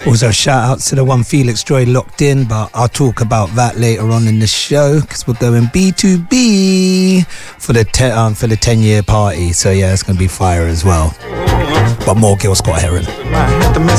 Also, shout out to the one Felix Joy locked in, but I'll talk about that later on in the show because we're going B2B for the 10-year party. So yeah, it's going to be fire as well. But more Gil Scott Heron.